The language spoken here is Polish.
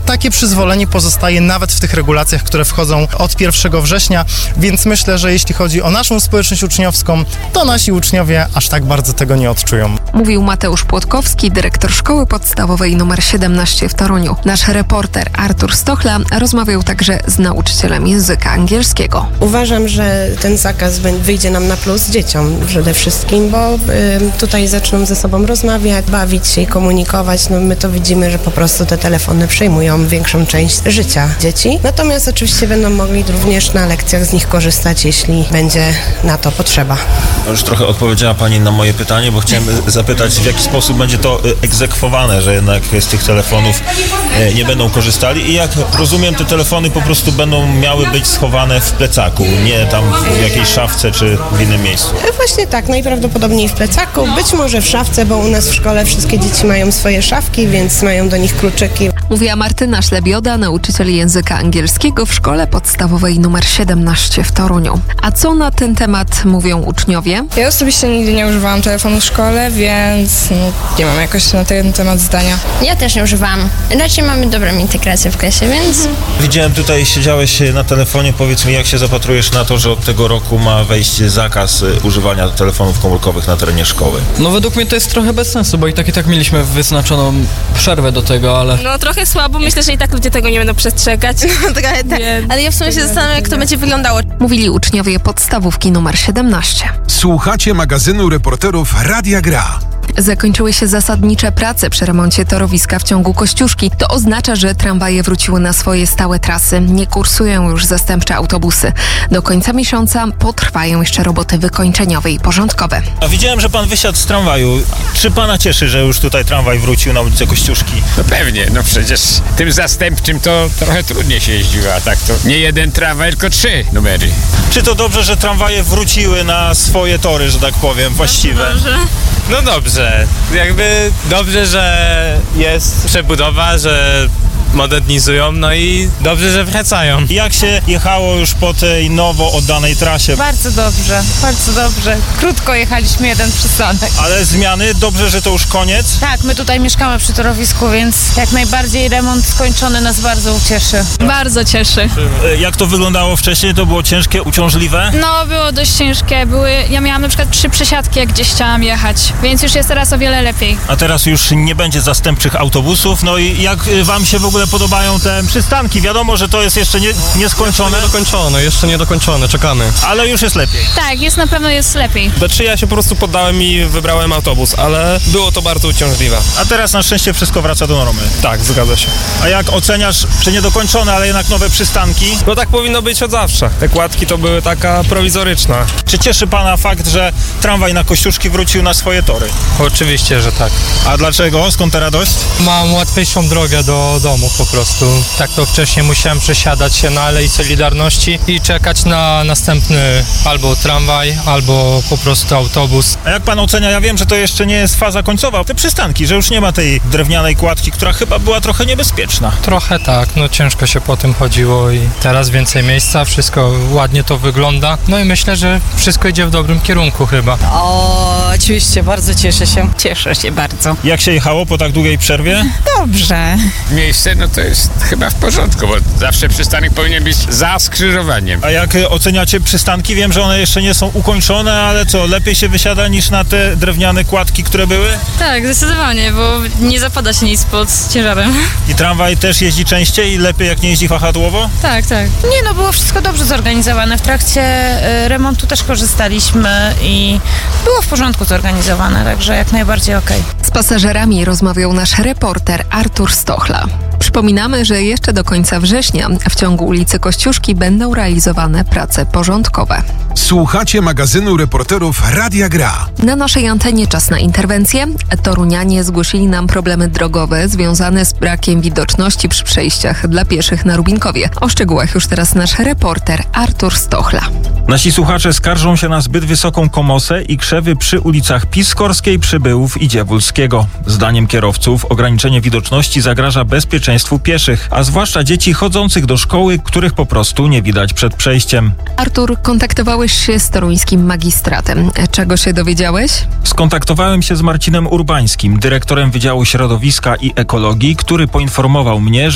takie przyzwolenie pozostaje nawet w tych regulacjach, które wchodzą od 1 września, więc myślę, że jeśli chodzi o naszą społeczność uczniowską, to nasi uczniowie aż tak bardzo tego nie odczują. Mówił Mateusz Płotkowski, dyrektor Szkoły Podstawowej nr 17 w Toruniu. Nasz reporter Artur Stochla rozmawiał także z nauczycielem języka angielskiego. Uważam, że ten zakaz wyjdzie nam na plus dzieciom przede wszystkim, bo tutaj zaczną ze sobą rozmawiać, bawić się i komunikować. No my to widzimy, że po prostu te telefony przejmują większą część życia dzieci. Natomiast oczywiście będą mogli również na lekcjach z nich korzystać, jeśli będzie na to potrzeba. Już trochę odpowiedziała Pani na moje pytanie, bo chciałem zapytać, w jaki sposób będzie to egzekwowane, że jednak z tych telefonów nie będą korzystali i jak rozumiem, te telefony po prostu będą miały być schowane w plecaku, nie tam w jakiejś szafce czy w innym miejscu. Właśnie tak, najprawdopodobniej w plecaku, być może w szafce, bo u nas w szkole wszystkie dzieci mają swoje szafki, więc mają do nich kluczyki. Mówiła Martyna Szlebioda, nauczyciel języka angielskiego w Szkole Podstawowej nr 17 w Toruniu. A co na ten temat mówią uczniowie? Ja osobiście nigdy nie używałam telefonu w szkole, więc nie mam jakoś na ten temat zdania. Ja też nie używam. Raczej mamy dobrą integrację w klasie, więc... Widziałem tutaj, siedziałeś na telefonie. Powiedz mi, jak się zapatrujesz na to, że od tego roku ma wejść zakaz używania telefonów komórkowych na terenie szkoły? No według mnie to jest trochę bez sensu, bo i tak mieliśmy wyznaczoną przerwę do tego, ale... No trochę słabo, myślę, że i tak ludzie tego nie będą przestrzegać. No trochę tak, ale ja w sumie się zastanawiam, jak to będzie wyglądało. Mówili uczniowie podstawówki nr 17. Słuchacie magazynu reporterów Radia Gra. Zakończyły się zasadnicze prace przy remoncie torowiska w ciągu Kościuszki. To oznacza, że tramwaje wróciły na swoje stałe trasy. Nie kursują już zastępcze autobusy. Do końca miesiąca potrwają jeszcze roboty wykończeniowe i porządkowe. A widziałem, że pan wysiadł z tramwaju. Czy pana cieszy, że już tutaj tramwaj wrócił na ulicę Kościuszki? No pewnie, no przecież tym zastępczym to trochę trudniej się jeździło, a tak to nie jeden tramwaj, tylko 3 numery. Czy to dobrze, że tramwaje wróciły na swoje tory, że tak powiem, właściwe? No dobrze, jakby dobrze, że jest przebudowa, że modernizują, no i dobrze, że wracają. Jak się jechało już po tej nowo oddanej trasie? Bardzo dobrze, bardzo dobrze. Krótko jechaliśmy jeden przystanek. Ale zmiany, dobrze, że to już koniec? Tak, my tutaj mieszkamy przy torowisku, więc jak najbardziej remont skończony nas bardzo ucieszy. Bardzo cieszy. Jak to wyglądało wcześniej? To było ciężkie, uciążliwe? No, było dość ciężkie. Ja miałam na przykład 3 przesiadki, jak gdzieś chciałam jechać, więc już jest teraz o wiele lepiej. A teraz już nie będzie zastępczych autobusów. No i jak wam się w ogóle podobają te przystanki? Wiadomo, że to jest jeszcze nieskończone. Jeszcze nie dokończone, czekamy. Ale już jest lepiej. Tak, na pewno jest lepiej. Znaczy ja się po prostu poddałem i wybrałem autobus, ale było to bardzo uciążliwe. A teraz na szczęście wszystko wraca do normy. Tak, zgadza się. A jak oceniasz, czy niedokończone, ale jednak nowe przystanki? No tak powinno być od zawsze. Te kładki to były taka prowizoryczna. Czy cieszy pana fakt, że tramwaj na Kościuszki wrócił na swoje tory? Oczywiście, że tak. A dlaczego? Skąd ta radość? Mam łatwiejszą drogę do domu po prostu. Tak to wcześniej musiałem przesiadać się na Alei Solidarności i czekać na następny albo tramwaj, albo po prostu autobus. A jak pan ocenia? Ja wiem, że to jeszcze nie jest faza końcowa. Te przystanki, że już nie ma tej drewnianej kładki, która chyba była trochę niebezpieczna. Trochę tak, no ciężko się po tym chodziło i teraz więcej miejsca, wszystko ładnie to wygląda. No i myślę, że wszystko idzie w dobrym kierunku chyba. O, oczywiście, bardzo cieszę się. Cieszę się bardzo. Jak się jechało po tak długiej przerwie? Dobrze. Miejsce, no to jest chyba w porządku, bo zawsze przystanek powinien być za skrzyżowaniem. A jak oceniacie przystanki? Wiem, że one jeszcze nie są ukończone, ale co, lepiej się wysiada niż na te drewniane kładki, które były? Tak, zdecydowanie, bo nie zapada się nic pod ciężarem. I tramwaj też jeździ częściej i lepiej jak nie jeździ wahadłowo? Tak, tak. Nie no, było wszystko dobrze zorganizowane. W trakcie remontu też korzystaliśmy i było w porządku zorganizowane, także jak najbardziej okej. Z pasażerami rozmawiał nasz reporter Artur Stochla. Przypominamy, że jeszcze do końca września w ciągu ulicy Kościuszki będą realizowane prace porządkowe. Słuchacie magazynu reporterów Radia Gra. Na naszej antenie czas na interwencję. Torunianie zgłosili nam problemy drogowe związane z brakiem widoczności przy przejściach dla pieszych na Rubinkowie. O szczegółach już teraz nasz reporter Artur Stochla. Nasi słuchacze skarżą się na zbyt wysoką komosę i krzewy przy ulicach Piskorskiej, Przybyłów i Dziewulskiego. Zdaniem kierowców ograniczenie widoczności zagraża bezpieczeństwu pieszych, a zwłaszcza dzieci chodzących do szkoły, których po prostu nie widać przed przejściem. Artur, kontaktowałeś się z toruńskim magistratem. Czego się dowiedziałeś? Skontaktowałem się z Marcinem Urbańskim, dyrektorem Wydziału Środowiska i Ekologii, który poinformował mnie,